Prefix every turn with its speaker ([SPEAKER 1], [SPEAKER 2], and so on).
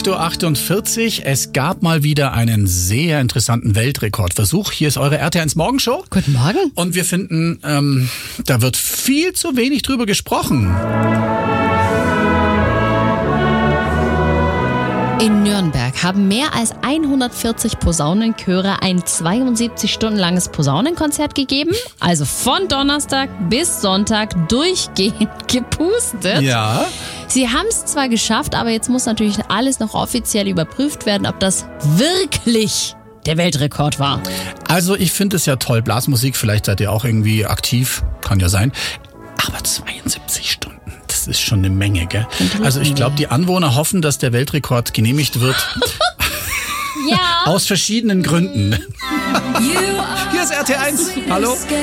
[SPEAKER 1] 8.48 Uhr. Es gab mal wieder einen sehr interessanten Weltrekordversuch. Hier ist eure RTL1 Morgenshow.
[SPEAKER 2] Guten Morgen.
[SPEAKER 1] Und wir finden, da wird viel zu wenig drüber gesprochen.
[SPEAKER 2] In Nürnberg haben mehr als 140 Posaunenchöre ein 72 Stunden langes Posaunenkonzert gegeben. Also von Donnerstag bis Sonntag durchgehend gepustet.
[SPEAKER 1] Ja.
[SPEAKER 2] Sie haben es zwar geschafft, aber jetzt muss natürlich alles noch offiziell überprüft werden, ob das wirklich der Weltrekord war.
[SPEAKER 1] Also ich finde es ja toll. Blasmusik, vielleicht seid ihr auch irgendwie aktiv. Kann ja sein. Aber 72 Stunden. Das ist schon eine Menge, gell? Also ich glaube, die Anwohner hoffen, dass der Weltrekord genehmigt wird.
[SPEAKER 2] Ja.
[SPEAKER 1] Aus verschiedenen Gründen. Hier ist RT1. Hallo?